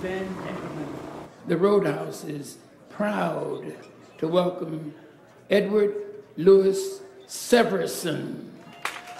and gentlemen, The Roadhouse is proud to welcome Edward Louis Severson.